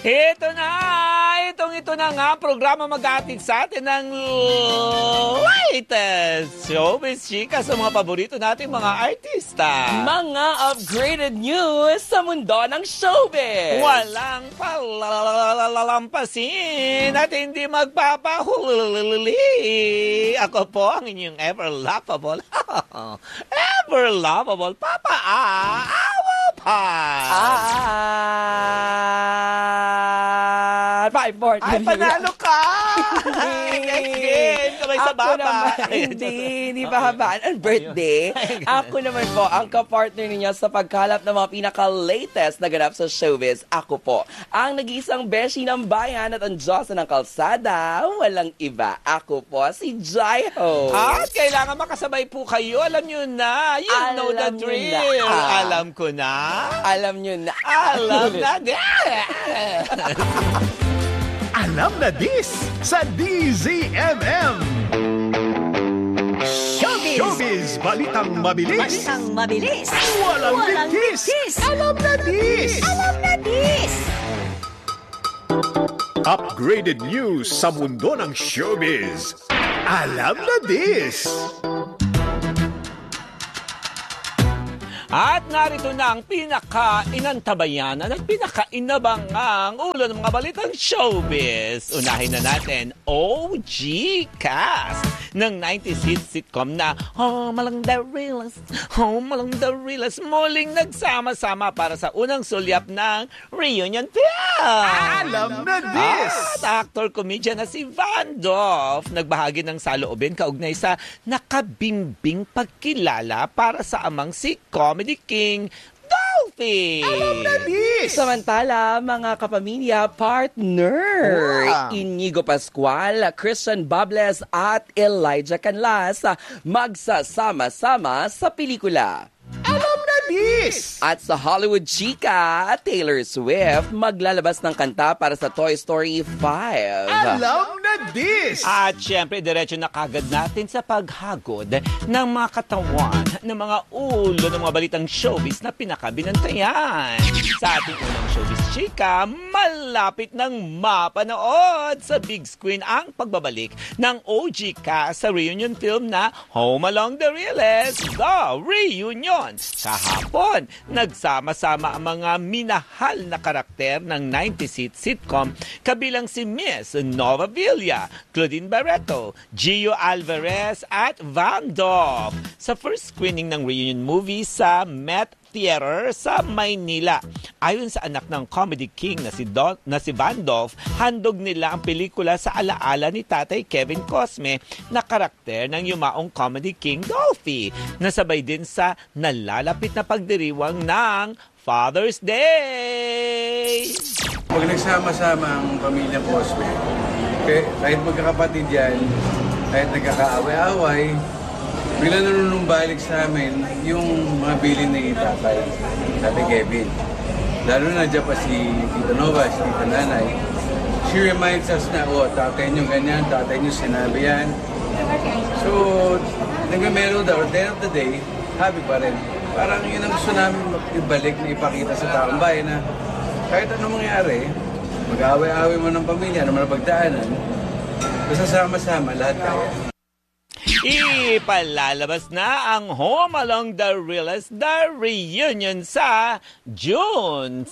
Ito na nga, programa mag-aatid sa atin ng latest showbiz chika sa mga paborito nating mga artista. Mga upgraded news sa mundo ng showbiz. Walang palalampasin at hindi magpapahuli. Ako po ang inyong ever lovable Papa Awa pa. 5-4. Ay, panalo ka! Again, kamay sa baba. Hindi pa habaan. Ang birthday. Ako naman po, ang kapartner ninyo sa pagkalap ng mga pinaka-latest na ganap sa showbiz. Ako po, ang nag-iisang beshi ng bayan at ang Diyosa ng kalsada. Walang iba. Ako po, si Jaiho. At kailangan makasabay po kayo. Alam nyo na. You know the drill. Alam ko na. Alam nyo na. Alam na. Alam na this sa DZMM. Showbiz, balitang mabilis. Walang litis. Alam na this. Upgraded news sa mundo ng showbiz. Alam na this. At narito na ang pinaka-inantabayanan at pinaka-inabangang ulo ng mga balitang showbiz. Unahin na natin, OG cast ng 90s hit sitcom na Home Along the Realest, muling nagsama-sama para sa unang sulyap ng reunion film. Alam na this. At actor-comedian na si Van Doff nagbahagi ng saloobin kaugnay sa nakabimbing pagkilala para sa amang si Comedy King Dolphy. Alam na this. Samantala, mga kapamilya, partner, Inigo Pascual, Christian Bables at Elijah Canlas magsasama-sama sa pelikula. Alam na this. At sa Hollywood chika, Taylor Swift maglalabas ng kanta para sa Toy Story 5. Alam na this. At syempre, diretso na kagad natin sa paghagod ng mga katawan ng mga ulo ng mga balitang showbiz na pinakabinantayan. Sa ating unang showbiz chika, malapit ng mapanood sa big screen ang pagbabalik ng OG cast sa reunion film na Home Along the Realest, The Reunion. Kahapon, nagsama-sama ang mga minahal na karakter ng 90s hit sitcom kabilang si Miss Nova Villa, Claudine Barreto, Gio Alvarez at Van Doff sa first screening ng reunion movie sa Met Theater sa Maynila. Ayon sa anak ng Comedy King na si Van Doff, handog nila ang pelikula sa alaala ni Tatay Kevin Cosme na karakter ng yumaong Comedy King Dolphy, nasabay din sa nalalapit na pagdiriwang ng Father's Day. Pag nagsama-sama ang pamilya Cosme, kahit magkakapatid yan, kahit nagkakaaway-away, bigla nanunumbalik sa amin yung mga bilin ni Tatay Kevin. Lalo na dyan pa si Tita Nova, si Tita Nanay. She reminds us na, tatay nyo ganyan, tatay nyo sinabi yan. So, nagmamelo daw, at the end of the day, happy pa rin. Parang yun ang gusto namin ibalik na ipakita sa taong bayan na kahit anong mangyari, mag-away-away mo ng pamilya, ano man ang pagdaanan, basta sama-sama, lahat kaya. Ipalalabas na ang Home Along the Realest, The Reunion sa June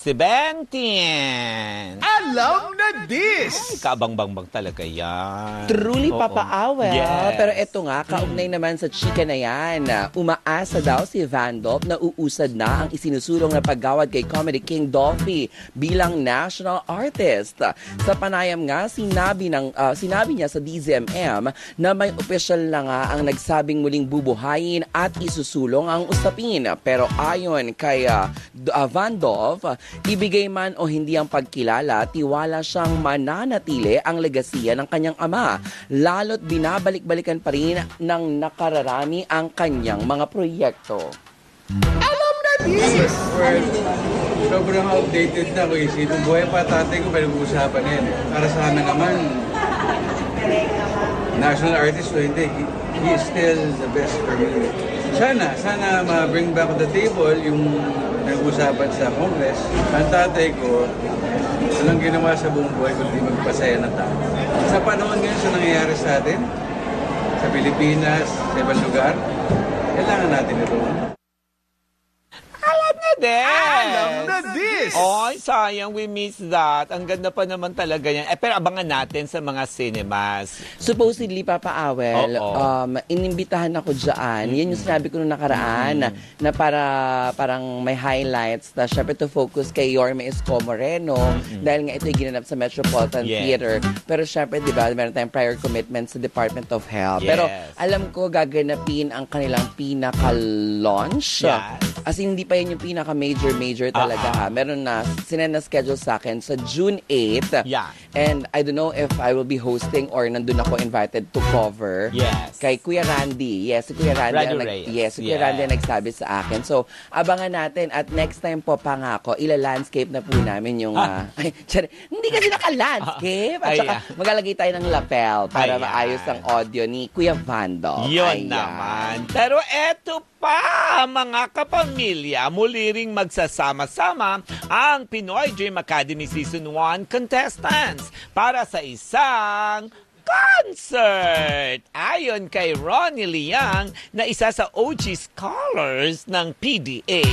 17. Alam na this. Kabang-bang talaga yan. Truly, Oo. Papa Awel. Yes. Pero eto nga, kaugnay naman sa chika na yan. Umaasa daw si Van Doff na uusad na ang isinusulong na paggawad kay Comedy King Dolphy bilang national artist. Sa panayam nga, sinabi niya sa DZMM na may opisyal na nga ang nagsabing muling bubuhayin at isusulong ang usapin. Pero ayon kay Van Doff, ibigay man o hindi ang pagkilala, tiwala siyang mananatili ang legasiya ng kanyang ama. Lalo't binabalik-balikan pa rin ng nakararami ang kanyang mga proyekto. Alam na this. Well, sobrang outdated na ko. Sinong buhay pa tatay ko, pinag-uusapan yan. Para sa amin naman, national artist o hindi, he is still the best for me. Sana ma-bring back to the table yung nag-usapan sa Congress. Ang tatay ko, walang ginawa sa buong buhay kundi magpasaya na tao. Sa panahon ngayon sa nangyayari sa atin, sa Pilipinas, sa ibang lugar, kailangan natin ito. Alam na this! Oy, sayang, we miss that. Ang ganda pa naman talaga yan. Pero abangan natin sa mga cinemas. Supposedly, Papa Awel, inimbitahan ako dyan. Yan yung sinabi ko nung nakaraan, na parang may highlights na syempre to focus kay Yorme Isko Moreno dahil nga ito ay ginanap sa Metropolitan Theater. Pero syempre, di ba, meron tayong prior commitment sa Department of Health. Pero alam ko, gaganapin ang kanilang pinaka-launch. As in, hindi pa yun yung pinaka-major talaga ha. Meron na, sinena-schedule sa akin sa June 8. And I don't know if I will be hosting or nandun ako invited to cover. Kay Kuya Randy. Si Kuya Randy. Si Kuya Randy ang nagsabi sa akin. So, abangan natin. At next time po pangako, ila-landscape na po namin yung... hindi kasi naka-landscape. At saka, maglalagay tayo ng lapel para maayos ang audio ni Kuya Vando. Yun naman. Pero eto pa, mga kapamilya, muli ring magsasama-sama ang Pinoy Dream Academy Season 1 contestants para sa isang concert! Ayon kay Ronnie Liang na isa sa OG scholars ng PDA,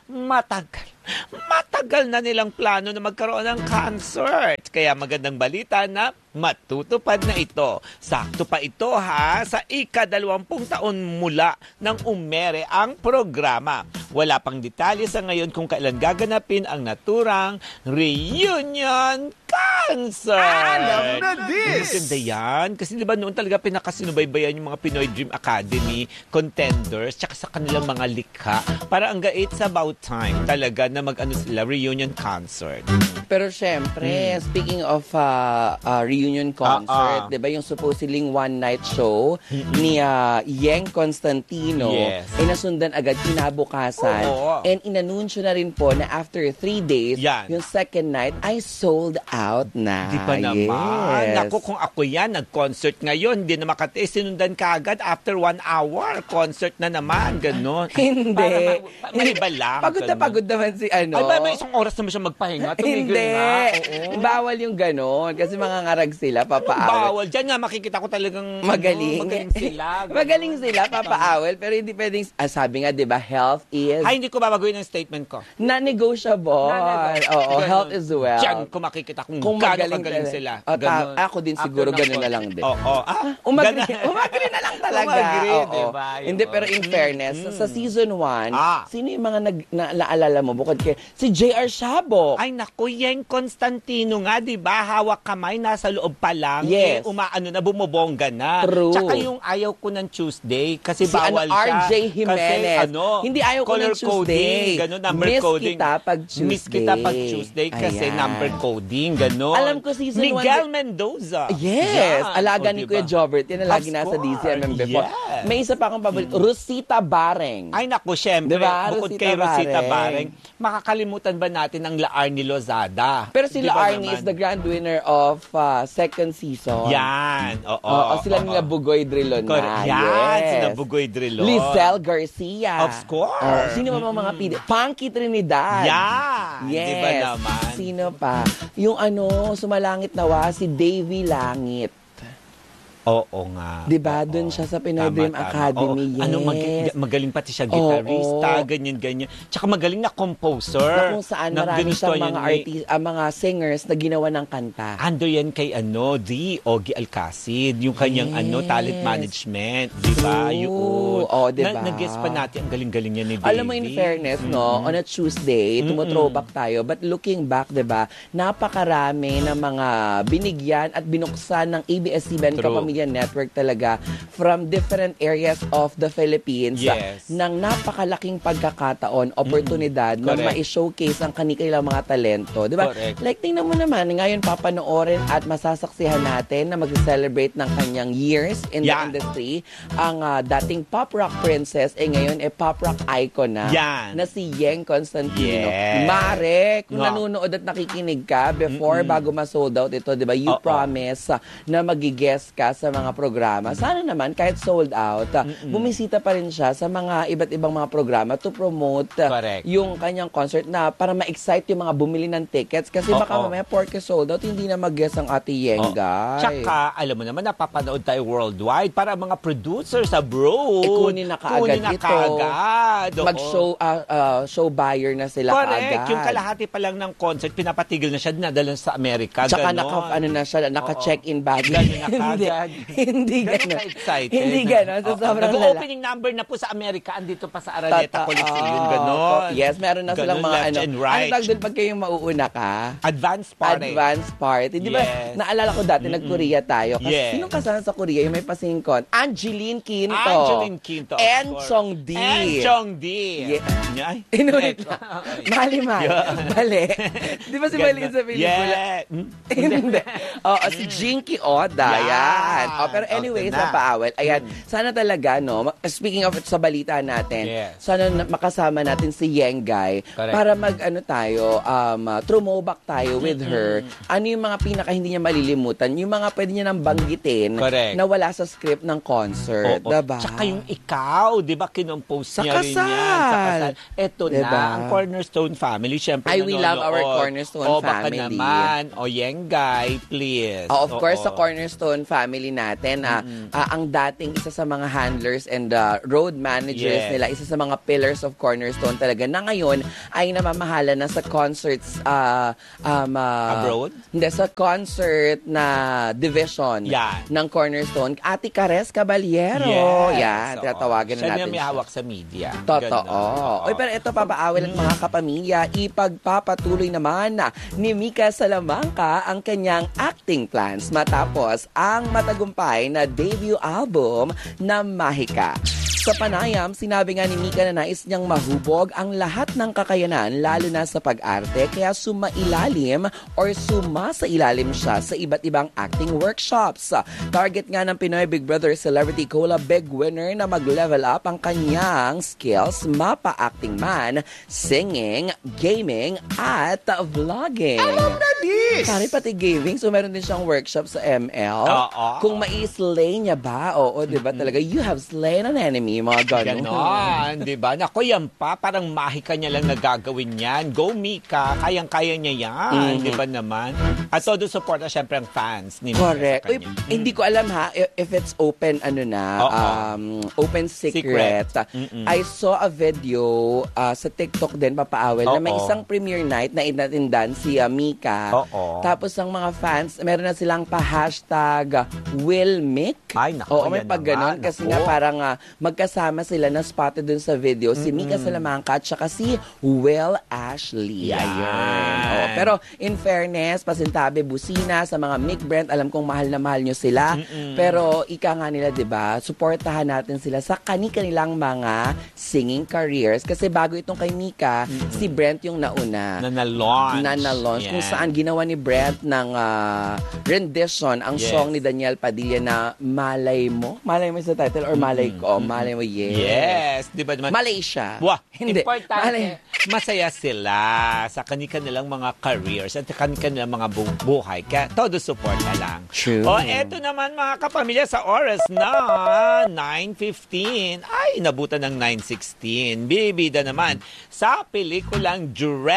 matagal na nilang plano na magkaroon ng concert. Kaya magandang balita na matutupad na ito. Sakto pa ito sa ika-20 taon mula nang umere ang programa. Wala pang detalye sa ngayon kung kailan gaganapin ang naturang reunion concert. Alam na this! Maganda yan. Kasi diba noon talaga pinakasinubaybayan yung mga Pinoy Dream Academy contenders tsaka sa kanilang mga likha. Para hanggang it's about time talaga na mag-ano sila, reunion concert. Pero syempre, speaking of reunion concert, di ba yung supposedly one-night show ni Yeng Constantino, ay nasundan agad kinabukasan. And inanunsyo na rin po na after 3 days, yung second night ay sold out na. Di ba naman? Naku, kung ako yan, nag-concert ngayon, hindi na makatiis, sinundan ka agad after 1 hour, concert na naman, gano'n. Hindi. May iba lang. Pagod naman si ano. Ay ba, may isang oras naman siya magpahinga. Hindi. Bawal yung gano'n. Kasi mga ngarag sila, papaawel. Bawal. Diyan nga, makikita ko talagang magaling sila. Magaling sila, papaawel. Pero hindi pwedeng, sabi nga, di ba, health is... Ay, hindi ko babaguhin ang statement ko. Non-negotiable. Oo, health is wealth. Diyan ko makikita kung magaling sila. Ako din siguro gano'n na lang din. Umagri na lang talaga. Diba? Hindi, pero in fairness, sa season 1, sino yung mga naalala mo bukod kay si J.R. Shabok? Ay naku, Yeng Constantino nga, di ba? Hawak kamay, nasa loob pa lang. Umaano na, bumobongga na. True. Tsaka yung ayaw ko ng Tuesday, kasi si bawal siya. RJ Jimenez. Kasi hindi ayaw ko ng Tuesday. Gano'n, number Miss coding. Kita pag Tuesday. Miss kita pag Tuesday kasi number coding, gano'n. Alam ko season 1. Miguel Mendoza. Yes. Alaga ni Kuya Jobert. Yan na lagi nasa DCMM before. May isa pa akong paborito. Rosita Bareng. Ay naku, syempre. Diba? Bukod kay Rosita Bareng, makakalimutan ba natin ang Laarni Lozada? Pero si Laarni is the grand winner of second season. Yan. Sila nila Bugoy Drilon na. Yan, sila Bugoy Drilon. Lizelle Garcia. Of course. Sino mga pide? Punky Trinidad. Yan. Yes. Diba naman? Sino pa? Yung sumalangit nawa, si Davy Langit. Oo nga. Diba? Doon siya sa Pinoy Dream Academy. Yes. Magaling pati siya gitarista, ganyan-ganyan. Tsaka magaling na composer. Na kung saan marami siyang mga mga singers na ginawa ng kanta. Ando yan kay D. Ogie Alcacid. Yung kanyang talent management. Diba? Diba? Nag-guess pa natin. Ang galing-galing niya ni Davey. Alam mo, in fairness, on a Tuesday, tumo-throwback tayo. But looking back, diba, napakarami ng mga binigyan at binuksan ng ABS-CBN Kapamilya Network talaga from different areas of the Philippines ng napakalaking pagkakataon, oportunidad na ma-showcase ang kanilang mga talento. Diba? Correct. Like, tingnan mo naman, ngayon papanoorin at masasaksihan natin na mag-celebrate ng kanyang years in the industry. Ang dating pop rock princess, ngayon pop rock icon na si Yeng Constantino. Mare, kung nanonood at nakikinig ka before, bago ma-sold out ito, diba? You promise na mag-guest ka sa sa mga programa, sana naman kahit sold out, bumisita pa rin siya sa mga iba't ibang mga programa to promote Correct. yung kanyang concert na para ma-excite yung mga bumili ng tickets. Kasi baka mamaya porke sold out, hindi na mag-guess ang Ate Yenga. Tsaka, alam mo naman, napapanood tayo worldwide para mga producers abroad. Kunin na kaagad ito. Mag-show show buyer na sila Correct. kaagad. Yung kalahati pa lang ng concert, pinapatigil na siya, dinadala sa Amerika. Tsaka ganon. naka-check-in baggage. Ganun na hindi, kaagad. hindi Ganun ganon. ka-excited. Hindi ganon. So, sobrang lala. Nag-opening number na po sa Amerika, andito pa sa Araneta Coliseum. Ganon. Yes, meron na silang Ganon, mga left and right. Ano tawag doon pag kayong mauuna ka? Advance party. Advance party. Di ba, Yes. naalala ko dati, nag-Korea tayo. Kasi Yes. sinong kasama sa Korea? Yung may pasingkon? Angeline Quinto. Angeline Quinto. of And course. Chong D. And Chong D. Yeah. Ay, Inulit eto. na. Mali-mali. Yeah. Mali. Di ba si Mali sa pelikula? Yeah. Hindi. Si Jinky Oda. Yan. Yan. Pero anyway, Okay sa na. paawal. Ayan. Sana talaga, no? Speaking of sa balita natin, Yes. sana makasama natin si Yengay Correct. para tayo, throwback tayo with her. Ano yung mga pinaka hindi niya malilimutan? Yung mga pwede niya nang banggitin Correct. na wala sa script ng concert. Oo. Diba? Tsaka yung ikaw, di ba, kinompose Sa niya rin kasal. yan. Sa kasal. Eto Diba? na, ang Cornerstone family. Siyempre, Ay, we love our nanonood. Cornerstone Baka family. naman. O, Yengay, please. Of course, Oo. sa Cornerstone family natin, ang dating isa sa mga handlers and road managers Yes. nila, isa sa mga pillars of Cornerstone talaga, na ngayon ay namamahala na sa concerts Abroad? Hindi, sa concert na division Yan. ng Cornerstone. Ate Cares Caballero. Yan, Oo. tinatawagan na Siya natin may hawak sa media. Totoo. Ganon. Oy, pero ito, papaawal at mga kapamilya, ipagpapatuloy naman ni Mika Salamanca ang kanyang acting plans matapos ang matagumpay na debut album na Mahika. Sa panayam, sinabi nga ni Mika na nais niyang mahubog ang lahat ng kakayanan, lalo na sa pag-arte, kaya sumailalim or sumasailalim siya sa iba't ibang acting workshops. Target nga ng Pinoy Big Brother Celebrity Cola Big Winner na mag-level up ang kanyang skills, mapa-acting man, singing, gaming, at vlogging. Alam na this! Pare, pati gaming. So, meron din siyang workshop sa ML. Oo. Kung mai-slay niya ba? Oo, di ba talaga? You have slain an enemy, mga ganun. Ganon, di ba? Naku, yan pa. Parang mahika niya lang nagagawin yan. Go, Mika. Kayang-kaya niya yan. Di ba naman? At todo support na syempre ang fans ni Mika. Correct. sa Uy, kanya. hindi ko alam ha, if it's open, open secret. I saw a video sa TikTok din, papaawal, na may Oo. isang premiere night na inatindan si Mika. Oo. Tapos ang mga fans, meron na silang pa-hashtag WillMick. Ay, naku, Oo, may yan pag ganun. naman. Kasi Naku. nga parang magkasama sila na spotted dun sa video. Si Mika Salamanca at saka si Will Ashley. Yan. Ayun. Oo, pero in fairness, pasintabi, busina sa mga Mick Brent, alam kong mahal na mahal nyo sila. Pero ika nga nila, di ba, suportahan natin sila sa kanilang mga singing careers. Kasi bago itong kay Mika, si Brent yung nauna. Na-launch. Kung Yan. saan ginawa ni Brent ng rendition ang Yes. song ni Daniel Padilla na Malay Mo. Malay mo sa title or Malay Ko? Malay Mo, Yes. Di ba naman? Malaysia. Wah, Hindi. importante, masaya sila sa kanilang mga careers at kanilang mga buhay. Kaya todo support na lang. True. O, eto naman mga kapamilya sa oras na 9:15. Ay, nabutan ng 9:16. Bibida naman sa pelikulang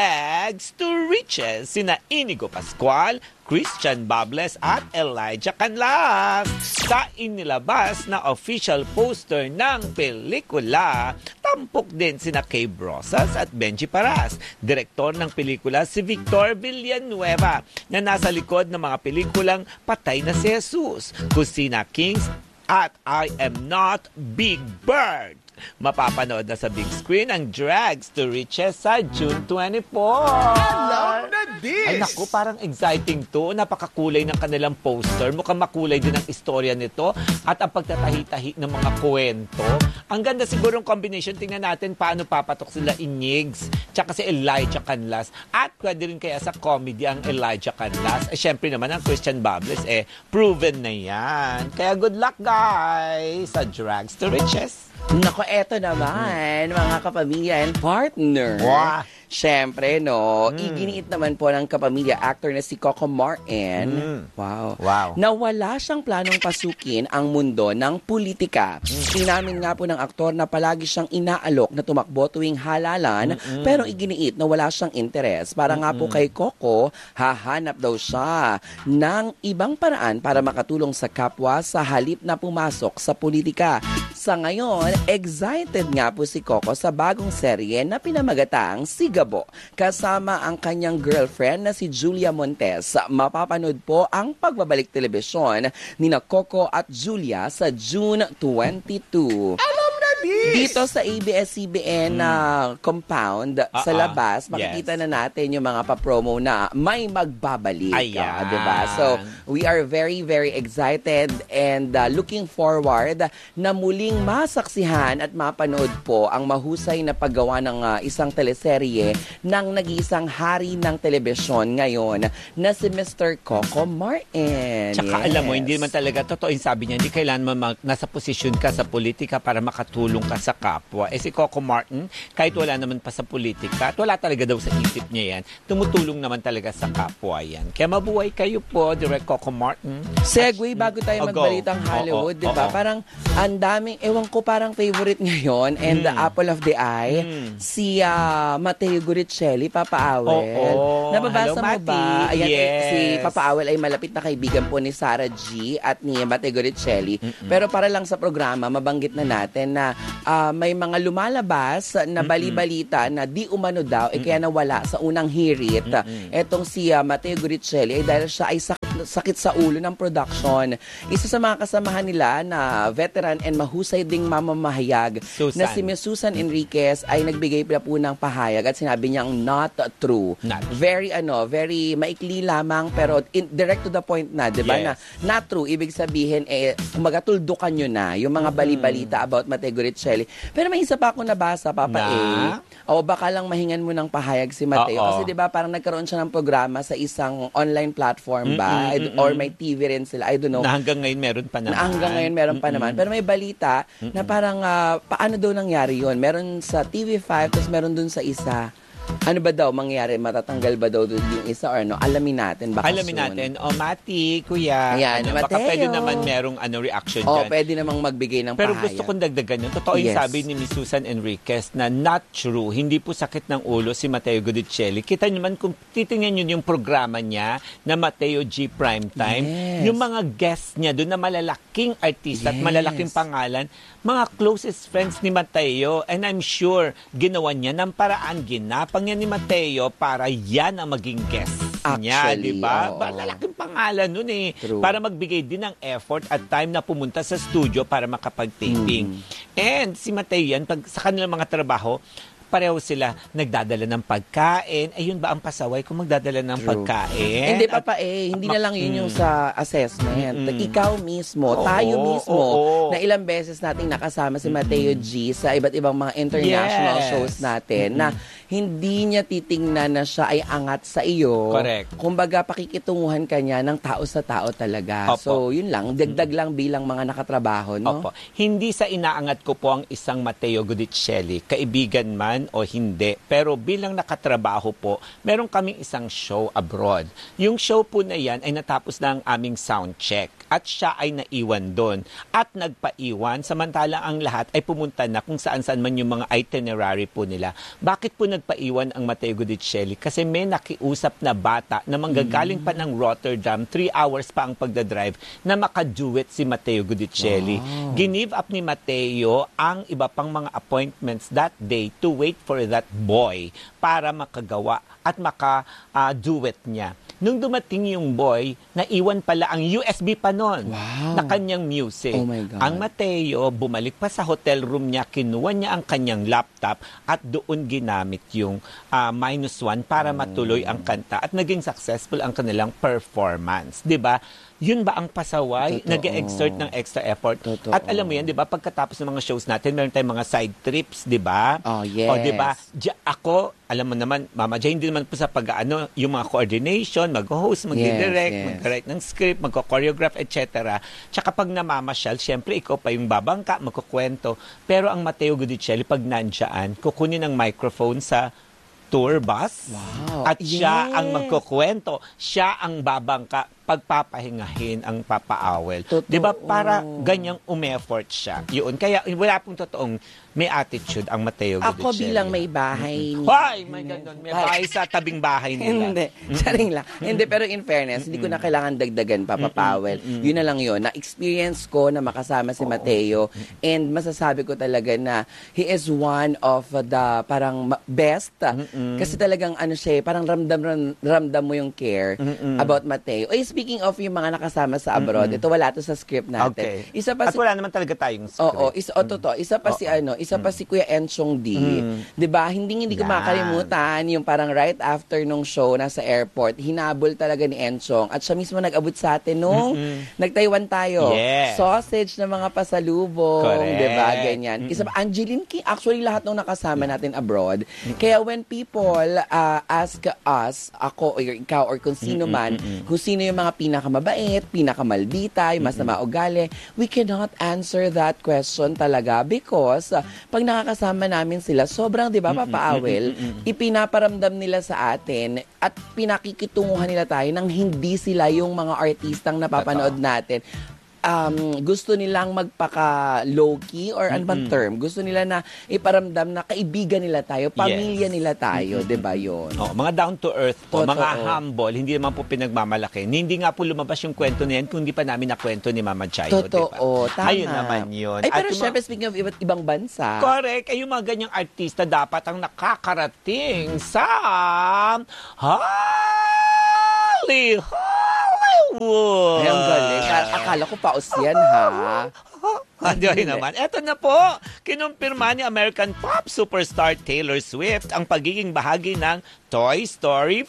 Drags to Riches sina Inigo Pascual, Christian Bables at Elijah Canlas. Sa inilabas na official poster ng pelikula, tampok din sina Kay Brosas at Benji Paras. Direktor ng pelikula si Victor Villanueva na nasa likod ng mga pelikulang Patay na si Jesus, Kusina Kings at I Am Not Big Bird. Mapapanood na sa big screen ang Drags to Riches sa June 24. Alam na this! Ay naku, parang exciting to. Napakakulay ng kanilang poster. Mukhang makulay din ang istorya nito at ang pagtatahi-tahi ng mga kwento. Ang ganda siguro ng combination. Tingnan natin paano papatok sila Inigs tsaka si Elijah Canlas. At pwede rin kaya sa comedy ang Elijah Canlas. Syempre naman ang Christian Bables, proven na yan. Kaya good luck guys sa Drags to Riches. Nako, eto naman, mga kapamilya and partner. Wah. Siyempre, no, iginiit naman po ng kapamilya actor na si Coco Martin. Wow. Na wala siyang planong pasukin ang mundo ng politika. Inamin nga po ng aktor na palagi siyang inaalok na tumakbo tuwing halalan, pero iginiit na wala siyang interes. Para nga po kay Coco, hahanap daw siya ng ibang paraan para makatulong sa kapwa sa halip na pumasok sa politika. Sa ngayon, excited nga po si Coco sa bagong serye na pinamagatang Sigabo. Kasama ang kanyang girlfriend na si Julia Montes. Mapapanood po ang pagbabalik telebisyon ni na Coco at Julia sa June 22. Dito sa ABS-CBN compound sa labas, makikita na natin yung mga pa-promo na may magbabalik. Diba? So, we are very, very excited and looking forward na muling masaksihan at mapanood po ang mahusay na paggawa ng isang teleserye ng nag-iisang hari ng telebisyon ngayon na si Mr. Coco Martin. Tsaka alam mo, hindi naman talaga totoo yung sabi niya, hindi kailangan nasa posisyon ka sa politika para makatulong ka sa kapwa. Si Coco Martin, kahit wala naman pa sa politika at wala talaga daw sa isip niya yan, tumutulong naman talaga sa kapwa yan. Kaya mabuhay kayo po, Direk Coco Martin. Segue, bago tayo magbalitang Hollywood, di ba? Parang ang daming, ewan ko, parang favorite ngayon and the apple of the eye, si Mateo Guricelli, Papa Awel. Nababasa mo ba? Ayan, si Papa Awel ay malapit na kaibigan po ni Sarah G at ni Mateo Guricelli. Pero para lang sa programa, mabanggit na natin na may mga lumalabas na bali-balita na di umano daw kaya nawala sa unang hirit. Etong si Mateo Guricelli ay dahil siya ay sakit sa ulo ng production. Isa sa mga kasamahan nila na veteran and mahusay ding mamamahayag na si Miss Susan Enriquez ay nagbigay pala po ng pahayag at sinabi niyang not true. Very maikli lamang pero direct to the point na, 'di ba? Na not true, ibig sabihin kumbaga tuldukan niyo na yung mga bali-balita about Mateo Guricelli. Pero may isa pa ako nabasa, Papa O baka lang mahingan mo ng pahayag si Mateo kasi 'di ba parang nagkaroon siya ng programa sa isang online platform ba or may TV rin sila, I don't know. Na hanggang ngayon meron pa naman. Pero may balita na parang paano daw nangyari 'yon? Meron sa TV5 tapos meron dun sa isa. Ano ba daw mangyayari? Matatanggal ba daw yung isa or no? Alamin natin baka Alamin natin. Mati, kuya. Ayan, baka pwede naman merong reaction dyan. Pwede namang magbigay ng Pero pahayag. gusto kong dagdagan yun. Totoo yung sabi ni Miss Susan Enriquez na not true. Hindi po sakit ng ulo si Mateo Guricelli. Kita nyo man kung titingnan nyo yung programa niya na Mateo G Primetime. Yung mga guests niya doon na malalaking artista at malalaking pangalan, mga closest friends ni Mateo. And I'm sure ginawa niya ng paraan, ginapang niya ni Mateo para yan ang maging guest niya, di ba? Lalaking pangalan nun para magbigay din ng effort at time na pumunta sa studio para makapag-taping. And si Mateo yan, pag sa kanilang mga trabaho, pareho sila nagdadala ng pagkain. Ayun ba ang pasaway kung magdadala ng pagkain? Hindi hindi na lang yun yung sa assessment. Ikaw mismo, tayo mismo, na ilang beses nating nakasama si Mateo G sa iba't ibang mga international shows natin na hindi niya titingnan na siya ay angat sa iyo. Correct. Kumbaga, pakikitunguhan ka niya ng tao sa tao talaga. So, yun lang. Dagdag lang bilang mga nakatrabaho, no? Hindi sa inaangat ko po ang isang Mateo Guricelli, kaibigan man o hindi. Pero bilang nakatrabaho po, meron kaming isang show abroad. Yung show po na yan ay natapos na ang aming sound check. At siya ay naiwan doon. At nagpaiwan, samantala ang lahat ay pumunta na kung saan-saan man yung mga itinerary po nila. Bakit po nagpaiwan ang Mateo Guricelli? Kasi may nakiusap na bata na manggagaling pa ng Rotterdam, 3 hours pa ang pagdadrive, na makaduet si Mateo Guricelli. Ginive up ni Mateo ang iba pang mga appointments that day to wait for that boy para makagawa at maka-duet niya. Nung dumating yung boy, naiwan pala ang USB pa nun na kanyang music. Oh my God. Ang Mateo, bumalik pa sa hotel room niya, kinuha niya ang kanyang laptop at doon ginamit yung -1 para matuloy ang kanta at naging successful ang kanilang performance. 'Di ba? Yun ba ang pasaway? Nag-exert ng extra effort. At alam mo yan, di ba, pagkatapos ng mga shows natin, meron tayong mga side trips, di ba? Oh, yes. O, di ba? Ako, alam mo naman, Mama Jay, hindi naman po sa yung mga coordination, mag-host, mag-direct, mag-write ng script, mag-choreograph, etc. Tsaka pag namamasyal, syempre, ikaw pa yung babangka, magkukwento. Pero ang Mateo Guricelli, pag nandiyan, kukunin ang microphone sa tour bus. Wow. At siya Yes. ang magkukwento. Siya ang babangka, pagpapahingahin ang papaawel. Totoo. 'Di ba para ganyang umeffort siya. Yun. Kaya wala pong totoong may attitude ang Mateo Gutierrez. Ako bilang may bahay. Hoy, may ganun. May bahay sa tabing bahay nila. Hindi. Saring lang. Hindi, pero in fairness, hindi ko na kailangan dagdagan, Papa Powell. Yun na lang yun. Na-experience ko na makasama si Mateo. And masasabi ko talaga na he is one of the parang best. Kasi talagang ano siya, parang ramdam mo yung care about Mateo. Ay, speaking of yung mga nakasama sa abroad, ito wala to sa script natin. Okay. Isa pa At wala naman talaga tayong script. Oo, totoo. Isa pa si Kuya Enchong D. 'Di ba? Hindi ko Yan. makakalimutan yung parang right after nung show nasa airport, hinabol talaga ni Enchong at siya mismo nag-abot sa atin nung nag-Taiwan tayo. Yes. Sausage na mga pasalubong, Correct. 'di ba? Ganyan. Isa pa Angeline King, actually lahat nung nakasama natin abroad. Kaya when people ask us, ako or ikaw or kung sino man, kung sino yung mga pinakamabait, pinakamaldita, yung masama ugali, we cannot answer that question talaga because pag nakakasama namin sila, sobrang, di ba, papaawel, ipinaparamdam nila sa atin at pinakikitunguhan nila tayo nang hindi sila yung mga artistang napapanood natin. Gusto nilang magpaka low-key or ano bang term? Gusto nila na iparamdam na kaibigan nila tayo, pamilya nila tayo, 'di ba 'yon? Oh, mga down to earth po, Totoo. mga humble, hindi naman po pinagmamalaki. Hindi nga po lumabas yung kwento na yan kung hindi pa namin nakwento ni Mama Chayo, Totoo, diba? tama. Ayun naman yun. Ay, At pero yung syempre, speaking of iba't ibang bansa, correct. Ay, yung mga ganyang artista dapat ang nakakarating sa Hollywood. ay, ang galing. Akala ko paus yan, ha? Hindi naman. Eto na po, kinumpirma ni American pop superstar Taylor Swift ang pagiging bahagi ng Toy Story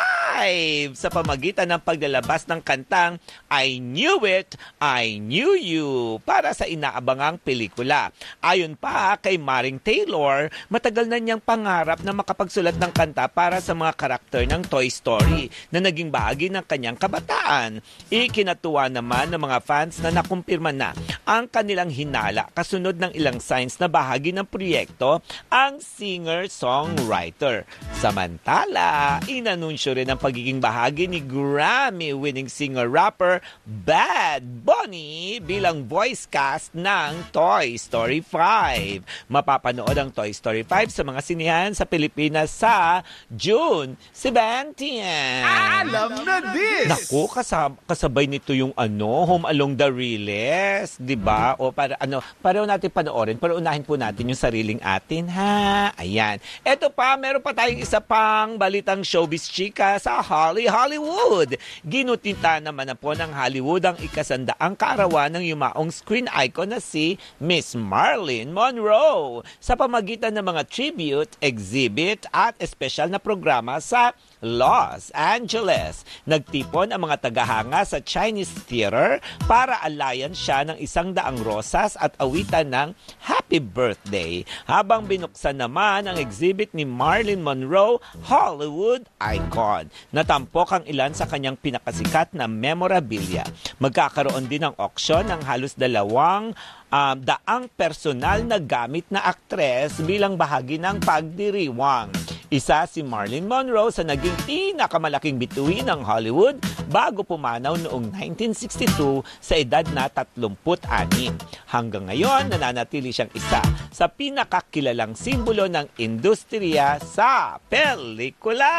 5 sa pamagitan ng paglalabas ng kantang I Knew It, I Knew You para sa inaabangang pelikula. Ayon pa kay Maring Taylor, matagal na niyang pangarap na makapagsulat ng kanta para sa mga karakter ng Toy Story na naging bahagi ng kanyang kabataan. Ikinatuwa naman ng mga fans na nakumpirma na ang kanilang hinala kasunod ng ilang signs na bahagi ng proyekto ang singer-songwriter. Samantala, inanunsyo rin ang pagiging bahagi ni Grammy-winning singer-rapper Bad Bunny bilang voice cast ng Toy Story 5. Mapapanood ang Toy Story 5 sa mga sinihan sa Pilipinas sa June 17. Alam na this! Naku, kasabay nito yung Home Along the Realest, 'di ba? O para pareho natin panoorin, pero unahin po natin yung sariling atin, ha? Ayan. Eto pa, meron pa tayong isa pang balitang showbiz chika sa Hollywood. Ginutita naman na po ng Hollywood ang ikasandaang kaarawan ng yumaong screen icon na si Miss Marilyn Monroe sa pamagitan ng mga tribute, exhibit at espesyal na programa sa Los Angeles. Nagtipon ang mga tagahanga sa Chinese Theater para alayan siya ng 100 rosas at awitan ng Happy Birthday. Habang binuksan naman ang exhibit ni Marilyn Monroe, Hollywood Icon. Natampok ang ilan sa kanyang pinakasikat na memorabilia. Magkakaroon din ng auction ng halos 200 personal na gamit na aktres bilang bahagi ng pagdiriwang. Isa si Marilyn Monroe sa naging pinakamalaking bituin ng Hollywood bago pumanaw noong 1962 sa edad na 36. Hanggang ngayon, nananatili siyang isa sa pinakakilalang simbolo ng industriya sa pelikula.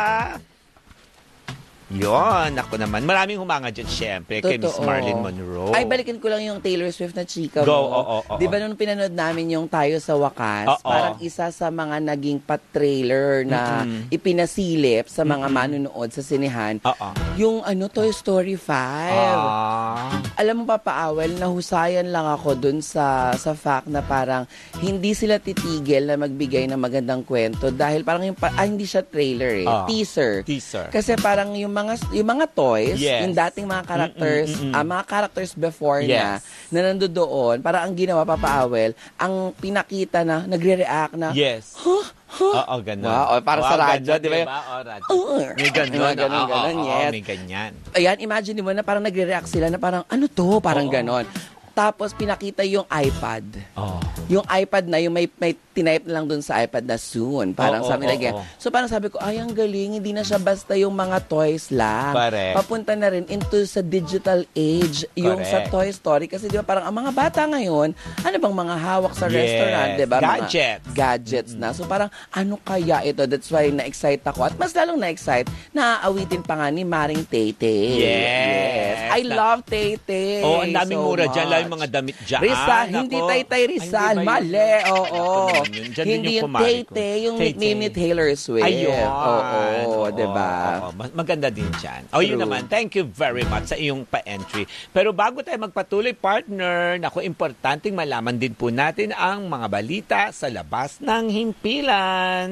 Yon, ako naman. Maraming humanga dyan, syempre, kay Miss Marilyn Monroe. Ay, balikin ko lang yung Taylor Swift na chika mo. Go, oo. Di ba nung pinanood namin yung Tayo sa Wakas, parang isa sa mga naging pat-trailer na ipinasilip sa mga manunood sa sinehan, yung Toy Story 5. Alam mo, Papaawel, nahusayan lang ako dun sa fact na parang hindi sila titigil na magbigay ng magandang kwento dahil parang hindi siya trailer teaser. Kasi parang yung mga toys, yung dating mga characters, mga characters before na nandoon, para ang ginawa, Papaawel, ang pinakita na nagre-react na, Oo, ganun. Wow, para sa radyo, di ba? May ganun. Yes. May ganyan. Ayan, imagine mo na parang nagre-react sila na parang, ano to? Parang ganon. Tapos pinakita yung iPad. Oh. Yung iPad na, yung may tinype na lang dun sa iPad na soon. Parang sabi like, So parang sabi ko, ay, ang galing, hindi na siya basta yung mga toys lang. Correct. Papunta na rin into sa digital age, yung sa Toy Story. Kasi di ba parang ang mga bata ngayon, ano bang mga hawak sa restaurant, di ba? Gadgets. Mga gadgets na. So parang, ano kaya ito? That's why na-excite ako. At mas lalong na-excite, naaawitin pa nga ni Maring Tay-Tay. Yes. I love Tay-Tay. Oh, ang daming so mura dyan. much. Lalo yung mga damit dyan. Rizal, hindi Tay-Tay Rizal. Mali, oo. Hindi yung Tay-Tay, yung nickname ni Taylor Swift. Ayun. Oo, diba? Maganda din dyan. Oh, yun naman. Thank you very much sa iyong pa-entry. Pero bago tayo magpatuloy, partner, naku, importanteng malaman din po natin ang mga balita sa labas ng himpilan.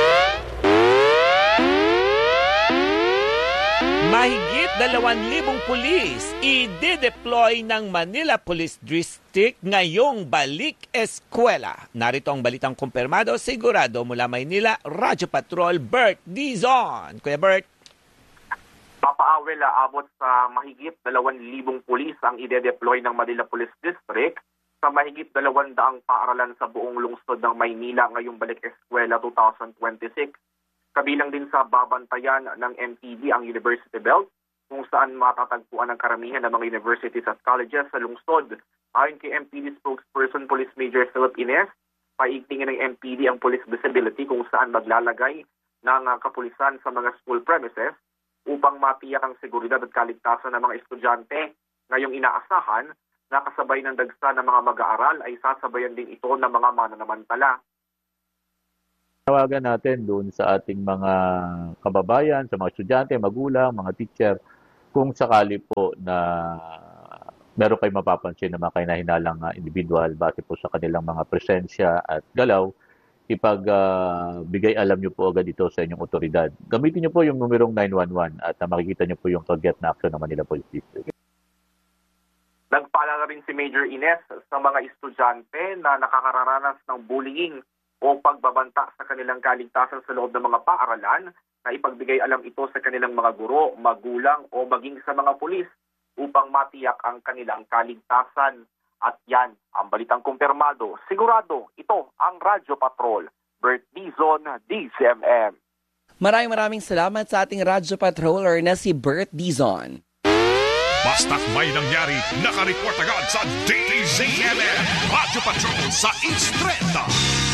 Mahigit 2,000 pulis i-deploy ng Manila Police District ngayong balik eskwela. Narito ang balitang kumpirmado, sigurado mula Maynila, Radyo Patrol, Bert Dizon. Kuya Bert. Papaawel abot sa mahigit 2,000 pulis ang ide-deploy ng Manila Police District sa mahigit 200 paaralan sa buong lungsod ng Maynila ngayong balik eskwela 2026. Kabilang din sa babantayan ng MPD ang University Belt, kung saan matatagpuan ang karamihan ng mga universities at colleges sa lungsod. Ayon kay MPD spokesperson Police Major Philip Ines, paigtingin ng MPD ang police visibility kung saan maglalagay ng kapulisan sa mga school premises upang matiyak ang seguridad at kaligtasan ng mga estudyante. Ngayong inaasahan na kasabay ng dagsa ng mga mag-aaral ay sasabayan din ito ng mga mananamantala. Tawagan natin doon sa ating mga kababayan, sa mga estudyante, magulang, mga teacher, kung sakali po na meron kayo mapapansin na mga kahinahinalang individual base po sa kanilang mga presensya at galaw, ipagbigay alam nyo po agad ito sa inyong otoridad. Gamitin nyo po yung numerong 911 at makikita nyo po yung target na action ng Manila Police District. Nagpaalala rin si Major Ines sa mga estudyante na nakakararanas ng bullying o pagbabanta sa kanilang kaligtasan sa loob ng mga paaralan na ipagbigay alam ito sa kanilang mga guro, magulang o maging sa mga pulis upang matiyak ang kanilang kaligtasan. At yan, ang balitang kumpirmado. Sigurado, ito ang Radyo Patrol. Bert Dizon, DZMM. Maraming salamat sa ating Radyo Patroller na si Bert Dizon. Basta't may nangyari, nakareport agad sa DZMM. Radyo Patrol sa Instreta.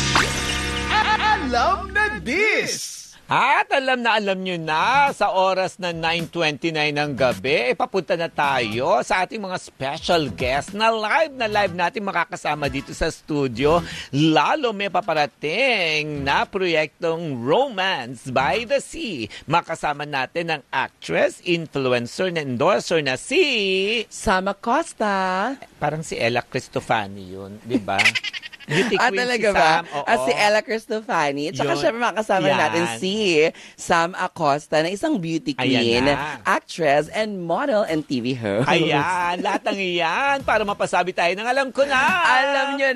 Alam na this! At alam nyo na, sa oras na 9:29 ng gabi, papunta na tayo sa ating mga special guest na live natin makakasama dito sa studio. Lalo may paparating na proyektong Romance by the Sea. Makasama natin ang actress, influencer, na endorser na si Sam Acosta. Parang si Ella Cristofani yun, di ba? Beauty queen talaga si ba? Sam. Si Ella Cristofani. Tsaka syempre makasama natin si Sam Acosta na isang beauty queen, actress, and model and TV host. Ayan, lahat ng iyan para mapasabi tayo ng alam ko na. Alam nyo